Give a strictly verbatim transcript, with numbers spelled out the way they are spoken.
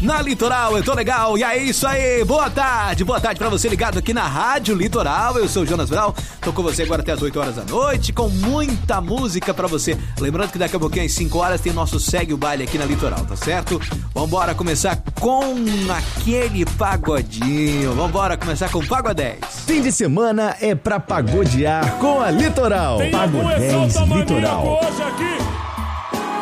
na Litoral. Eu tô legal e é isso aí. Boa tarde, boa tarde pra você ligado aqui na Rádio Litoral. Eu sou o Jonas Brau, tô com você agora até as oito horas da noite, com muita música pra você. Lembrando que daqui a pouquinho às cinco horas tem o nosso Segue o Baile aqui na Litoral, tá certo? Vambora começar com aquele pagodinho. Vambora começar com o Pagodez. Fim de semana é pra pagodear com a Litoral. Pagodez Litoral. Hoje aqui.